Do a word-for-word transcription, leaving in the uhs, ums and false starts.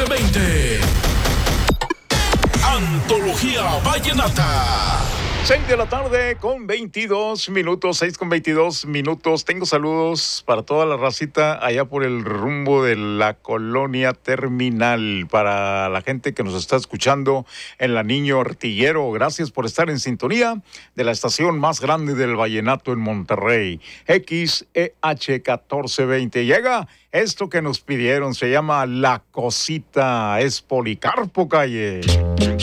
veinte. Antología Vallenata. seis de la tarde con veintidós minutos, seis con veintidós minutos. Tengo saludos para toda la racita allá por el rumbo de la colonia Terminal. Para la gente que nos está escuchando en la Niño Artillero, gracias por estar en sintonía de la estación más grande del vallenato en Monterrey, X E H catorce veinte. Llega esto que nos pidieron, se llama La Cosita, es Policarpo Calle.